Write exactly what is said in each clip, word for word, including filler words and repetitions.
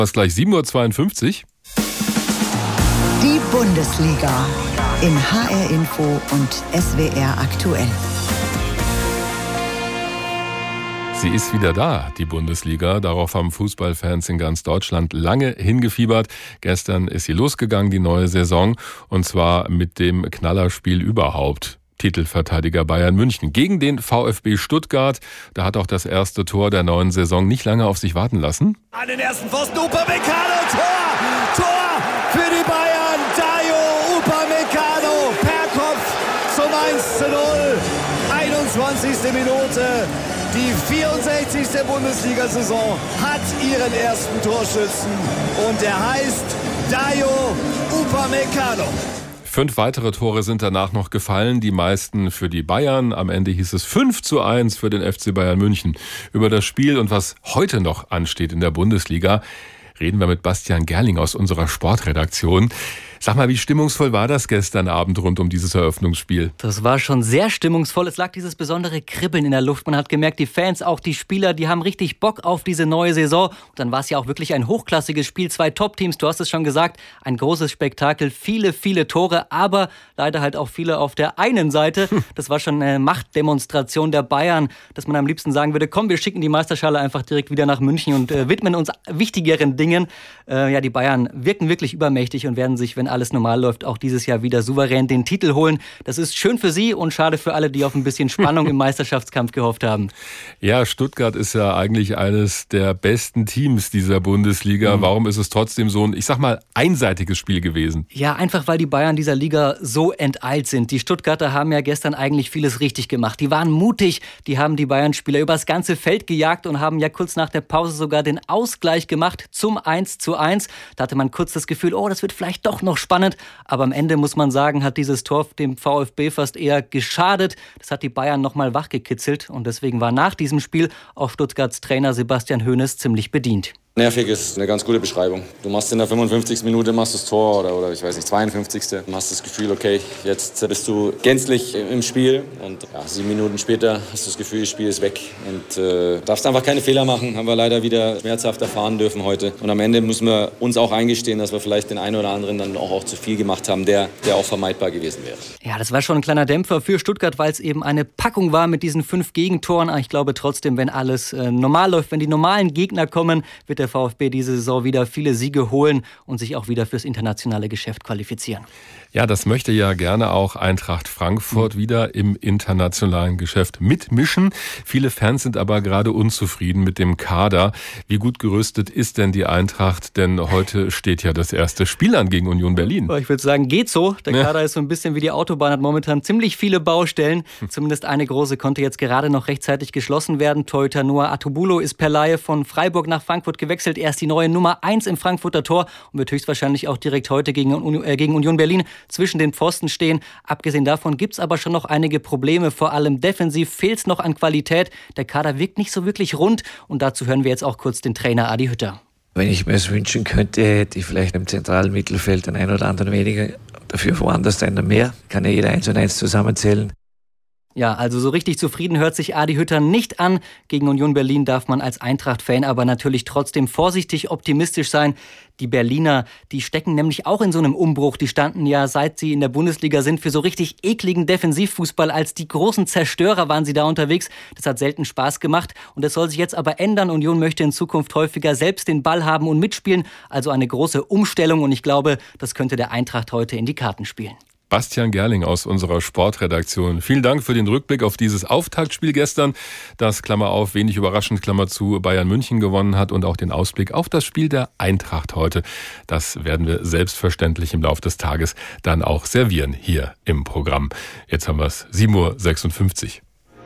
Was gleich sieben Uhr zweiundfünfzig. Die Bundesliga in H R Info und S W R aktuell. Sie ist wieder da, die Bundesliga. Darauf haben Fußballfans in ganz Deutschland lange hingefiebert. Gestern ist sie losgegangen, die neue Saison. Und zwar mit dem Knallerspiel überhaupt. Titelverteidiger Bayern München gegen den VfB Stuttgart. Da hat auch das erste Tor der neuen Saison nicht lange auf sich warten lassen. An den ersten Pfosten, Upamecano, Tor! Tor für die Bayern! Dayo Upamecano per Kopf zum eins zu null. einundzwanzigste Minute. Die vierundsechzigste Bundesliga-Saison hat ihren ersten Torschützen und er heißt Dayo Upamecano. Fünf weitere Tore sind danach noch gefallen, die meisten für die Bayern. Am Ende hieß es fünf zu eins für den F C Bayern München. Über das Spiel und was heute noch ansteht in der Bundesliga reden wir mit Bastian Gerling aus unserer Sportredaktion. Sag mal, wie stimmungsvoll war das gestern Abend rund um dieses Eröffnungsspiel? Das war schon sehr stimmungsvoll. Es lag dieses besondere Kribbeln in der Luft. Man hat gemerkt, die Fans, auch die Spieler, die haben richtig Bock auf diese neue Saison. Und dann war es ja auch wirklich ein hochklassiges Spiel. Zwei Top-Teams, du hast es schon gesagt. Ein großes Spektakel, viele, viele Tore, aber leider halt auch viele auf der einen Seite. Das war schon eine Machtdemonstration der Bayern, dass man am liebsten sagen würde, komm, wir schicken die Meisterschale einfach direkt wieder nach München und äh, widmen uns wichtigeren Dingen. Äh, ja, die Bayern wirken wirklich übermächtig und werden sich, wenn alles normal läuft, auch dieses Jahr wieder souverän den Titel holen. Das ist schön für sie und schade für alle, die auf ein bisschen Spannung im Meisterschaftskampf gehofft haben. Ja, Stuttgart ist ja eigentlich eines der besten Teams dieser Bundesliga. Mhm. Warum ist es trotzdem so ein, ich sag mal, einseitiges Spiel gewesen? Ja, einfach weil die Bayern dieser Liga so enteilt sind. Die Stuttgarter haben ja gestern eigentlich vieles richtig gemacht. Die waren mutig, die haben die Bayern-Spieler übers ganze Feld gejagt und haben ja kurz nach der Pause sogar den Ausgleich gemacht zum eins zu eins. Da hatte man kurz das Gefühl, oh, das wird vielleicht doch noch spannend. Aber am Ende, muss man sagen, hat dieses Tor dem VfB fast eher geschadet. Das hat die Bayern nochmal wachgekitzelt. Und deswegen war nach diesem Spiel auch Stuttgarts Trainer Sebastian Hoeneß ziemlich bedient. Nervig ist eine ganz gute Beschreibung. Du machst in der fünfundfünfzigsten Minute machst das Tor oder, oder ich weiß nicht, zweiundfünfzigste Du hast das Gefühl, okay, jetzt bist du gänzlich im Spiel. Und ja, sieben Minuten später hast du das Gefühl, das Spiel ist weg. Und äh, darfst einfach keine Fehler machen. Haben wir leider wieder schmerzhaft erfahren dürfen heute. Und am Ende müssen wir uns auch eingestehen, dass wir vielleicht den einen oder anderen dann auch, auch zu viel gemacht haben, der, der auch vermeidbar gewesen wäre. Ja, das war schon ein kleiner Dämpfer für Stuttgart, weil es eben eine Packung war mit diesen fünf Gegentoren. Aber ich glaube trotzdem, wenn alles äh, normal läuft, wenn die normalen Gegner kommen, wird der VfB diese Saison wieder viele Siege holen und sich auch wieder fürs internationale Geschäft qualifizieren. Ja, das möchte ja gerne auch Eintracht Frankfurt wieder im internationalen Geschäft mitmischen. Viele Fans sind aber gerade unzufrieden mit dem Kader. Wie gut gerüstet ist denn die Eintracht? Denn heute steht ja das erste Spiel an gegen Union Berlin. Ich würde sagen, geht so. Der Kader ja. ist so ein bisschen wie die Autobahn, hat momentan ziemlich viele Baustellen. Zumindest eine große konnte jetzt gerade noch rechtzeitig geschlossen werden. Torhüter Noah Atubulo ist per Leihe von Freiburg nach Frankfurt gewechselt. Er ist die neue Nummer eins im Frankfurter Tor und wird höchstwahrscheinlich auch direkt heute gegen, äh, gegen Union Berlin zwischen den Pfosten stehen. Abgesehen davon gibt es aber schon noch einige Probleme. Vor allem defensiv fehlt es noch an Qualität. Der Kader wirkt nicht so wirklich rund. Und dazu hören wir jetzt auch kurz den Trainer Adi Hütter. Wenn ich mir es wünschen könnte, hätte ich vielleicht im zentralen Mittelfeld den einen oder anderen weniger, dafür woanders einen mehr. Kann ja jeder eins und eins zusammenzählen. Ja, also so richtig zufrieden hört sich Adi Hütter nicht an. Gegen Union Berlin darf man als Eintracht-Fan aber natürlich trotzdem vorsichtig optimistisch sein. Die Berliner, die stecken nämlich auch in so einem Umbruch. Die standen ja, seit sie in der Bundesliga sind, für so richtig ekligen Defensivfußball. Als die großen Zerstörer waren sie da unterwegs. Das hat selten Spaß gemacht. Und das soll sich jetzt aber ändern. Union möchte in Zukunft häufiger selbst den Ball haben und mitspielen. Also eine große Umstellung. Und ich glaube, das könnte der Eintracht heute in die Karten spielen. Bastian Gerling aus unserer Sportredaktion. Vielen Dank für den Rückblick auf dieses Auftaktspiel gestern, das, Klammer auf, wenig überraschend, Klammer zu, Bayern München gewonnen hat, und auch den Ausblick auf das Spiel der Eintracht heute. Das werden wir selbstverständlich im Laufe des Tages dann auch servieren hier im Programm. Jetzt haben wir es sieben Uhr sechsundfünfzig.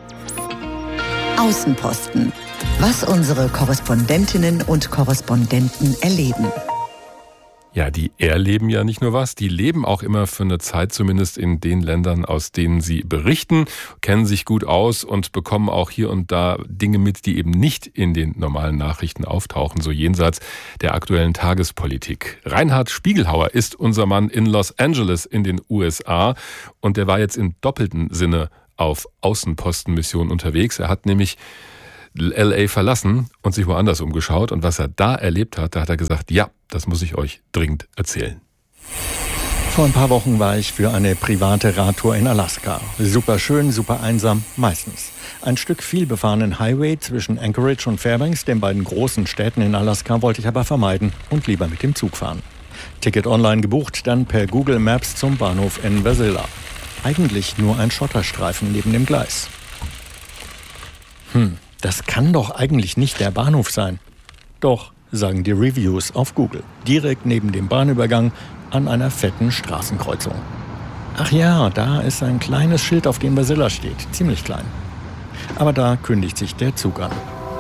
Außenposten. Was unsere Korrespondentinnen und Korrespondenten erleben. Ja, die erleben ja nicht nur was, die leben auch immer für eine Zeit, zumindest in den Ländern, aus denen sie berichten, kennen sich gut aus und bekommen auch hier und da Dinge mit, die eben nicht in den normalen Nachrichten auftauchen, so jenseits der aktuellen Tagespolitik. Reinhard Spiegelhauer ist unser Mann in Los Angeles in den U S A und der war jetzt im doppelten Sinne auf Außenpostenmission unterwegs. Er hat nämlich L A verlassen und sich woanders umgeschaut. Und was er da erlebt hat, da hat er gesagt, ja, das muss ich euch dringend erzählen. Vor ein paar Wochen war ich für eine private Radtour in Alaska. Super schön, super einsam, meistens. Ein Stück vielbefahrenen Highway zwischen Anchorage und Fairbanks, den beiden großen Städten in Alaska, wollte ich aber vermeiden und lieber mit dem Zug fahren. Ticket online gebucht, dann per Google Maps zum Bahnhof in Wasilla. Eigentlich nur ein Schotterstreifen neben dem Gleis. Hm, das kann doch eigentlich nicht der Bahnhof sein. Doch, sagen die Reviews auf Google. Direkt neben dem Bahnübergang an einer fetten Straßenkreuzung. Ach ja, da ist ein kleines Schild, auf dem Wasilla steht. Ziemlich klein. Aber da kündigt sich der Zug an.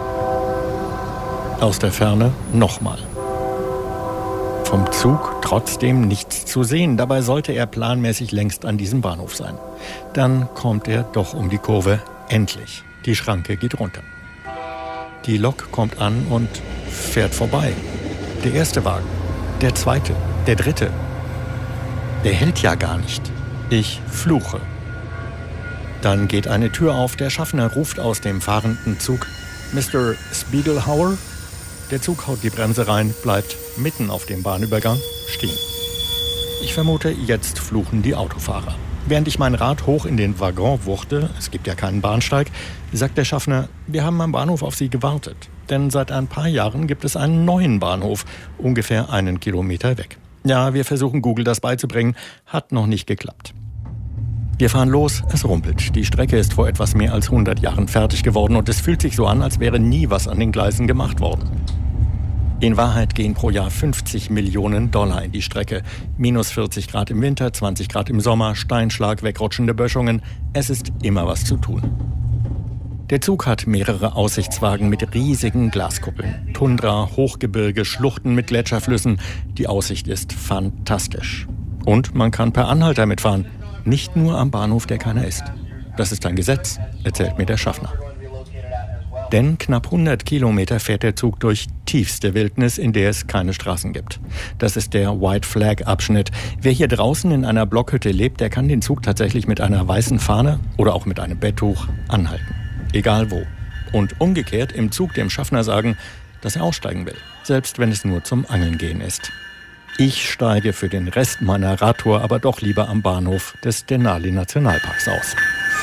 Aus der Ferne nochmal. Vom Zug trotzdem nichts zu sehen. Dabei sollte er planmäßig längst an diesem Bahnhof sein. Dann kommt er doch um die Kurve. Endlich. Die Schranke geht runter. Die Lok kommt an und fährt vorbei. Der erste Wagen. Der zweite. Der dritte. Der hält ja gar nicht. Ich fluche. Dann geht eine Tür auf. Der Schaffner ruft aus dem fahrenden Zug: Mister Spiegelhauer? Der Zug haut die Bremse rein, bleibt mitten auf dem Bahnübergang stehen. Ich vermute, jetzt fluchen die Autofahrer. Während ich mein Rad hoch in den Waggon wuchte, es gibt ja keinen Bahnsteig, sagt der Schaffner: Wir haben am Bahnhof auf Sie gewartet. Denn seit ein paar Jahren gibt es einen neuen Bahnhof, ungefähr einen Kilometer weg. Ja, wir versuchen Google das beizubringen, hat noch nicht geklappt. Wir fahren los, es rumpelt. Die Strecke ist vor etwas mehr als hundert Jahren fertig geworden und es fühlt sich so an, als wäre nie was an den Gleisen gemacht worden. In Wahrheit gehen pro Jahr fünfzig Millionen Dollar in die Strecke. Minus vierzig Grad im Winter, zwanzig Grad im Sommer, Steinschlag, wegrutschende Böschungen. Es ist immer was zu tun. Der Zug hat mehrere Aussichtswagen mit riesigen Glaskuppeln. Tundra, Hochgebirge, Schluchten mit Gletscherflüssen. Die Aussicht ist fantastisch. Und man kann per Anhalter mitfahren. Nicht nur am Bahnhof, der keiner ist. Das ist ein Gesetz, erzählt mir der Schaffner. Denn knapp hundert Kilometer fährt der Zug durch tiefste Wildnis, in der es keine Straßen gibt. Das ist der White Flag Abschnitt. Wer hier draußen in einer Blockhütte lebt, der kann den Zug tatsächlich mit einer weißen Fahne oder auch mit einem Betttuch anhalten. Egal wo. Und umgekehrt im Zug dem Schaffner sagen, dass er aussteigen will. Selbst wenn es nur zum Angeln gehen ist. Ich steige für den Rest meiner Radtour aber doch lieber am Bahnhof des Denali Nationalparks aus.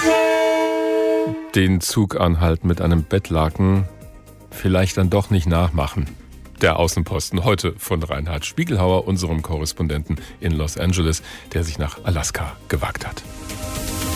Den Zug anhalten mit einem Bettlaken vielleicht dann doch nicht nachmachen. Der Außenposten heute von Reinhard Spiegelhauer, unserem Korrespondenten in Los Angeles, der sich nach Alaska gewagt hat.